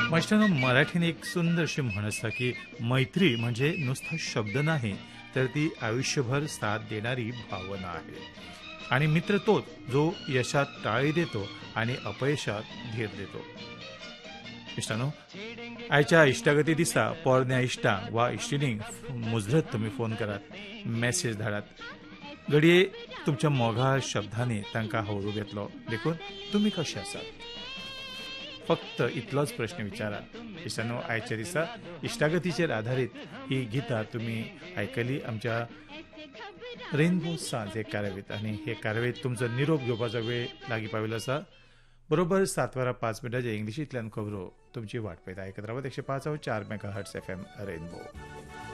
मास्टरांनो, मराठीने एक सुंदरशी म्हण असता की मैत्री म्हणजे नुसता शब्द नाही, तर ती आयुष्यभर साथ देणारी भावना आहे. आणि मित्र तोच जो यशात टाळी देतो आणि अपयशात धीर देतो. इष्टानो, आयच्या इश्टागती दिसा पोरण्या इश्टांक वा इश्टिणींक मुजरत तुम्ही फोन करात, मेसेज धाडात. घडये तुमच्या मोगाळ शब्दांनी तांकां हवरू घेतलो देखून तुम्ही कशे आसात. फक्त इतलोच प्रश्न विचारा. इश्टानो, आयच्या दिसा इश्टागतीचेर आधारीत ही गितां तुम्ही आयकली आमच्या रेनबो सांज हे कार्यावळीत. आणि हे कार्यावळीत तुमचो निरोप घेवपाचो वेळ लागीं पाविल्लो आसा. बरोबर 7:05 इंग्लिशींतल्यान खबरो तुमची वाट पळयता. आयकत रावत 105.4 मेगाहर्ट्ज FM रेनबो.